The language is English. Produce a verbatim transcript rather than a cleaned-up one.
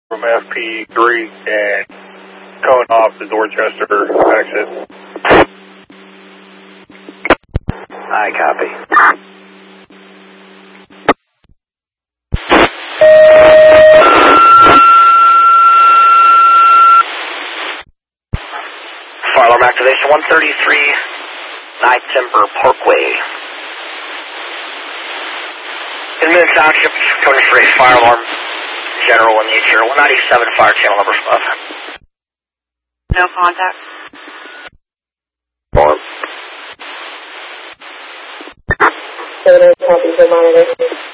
from F P three and cone off the Dorchester exit. I copy. Fire alarm activation one thirty-three, Night Timber Parkway. In Minden Township, code for a fire alarm, general in nature, one ninety-seven fire channel number above. No contact. Alarm. seven eight, copy, good monitor.